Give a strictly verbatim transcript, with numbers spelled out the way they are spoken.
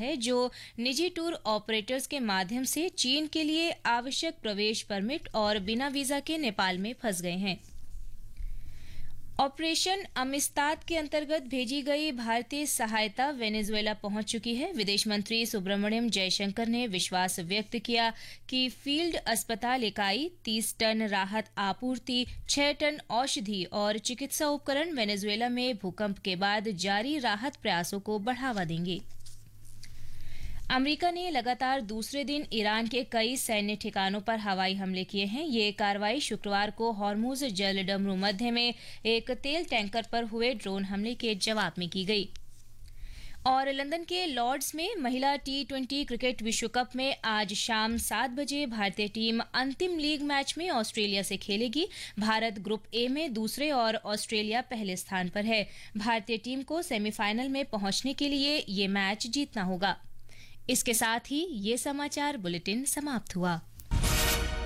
है, जो निजी टूर ऑपरेटर्स के माध्यम से चीन के लिए आवश्यक प्रवेश परमिट और बिना वीजा के नेपाल में फंस गए हैं। ऑपरेशन अमिस्ताद के अंतर्गत भेजी गई भारतीय सहायता वेनेजुएला पहुंच चुकी है। विदेश मंत्री सुब्रमण्यम जयशंकर ने विश्वास व्यक्त किया कि फील्ड अस्पताल इकाई तीस टन राहत आपूर्ति, छह टन औषधि और चिकित्सा उपकरण वेनेजुएला में भूकंप के बाद जारी राहत प्रयासों को बढ़ावा देंगे। अमेरिका ने लगातार दूसरे दिन ईरान के कई सैन्य ठिकानों पर हवाई हमले किए हैं। ये कार्रवाई शुक्रवार को हॉर्मुज जल डमरू मध्य में एक तेल टैंकर पर हुए ड्रोन हमले के जवाब में की गई। और लंदन के लॉर्ड्स में महिला टी ट्वेंटी क्रिकेट विश्व कप में आज शाम सात बजे भारतीय टीम अंतिम लीग मैच में ऑस्ट्रेलिया से खेलेगी। भारत ग्रुप ए में दूसरे और ऑस्ट्रेलिया पहले स्थान पर है। भारतीय टीम को सेमीफाइनल में पहुंचने के लिए ये मैच जीतना होगा। इसके साथ ही ये समाचार बुलेटिन समाप्त हुआ।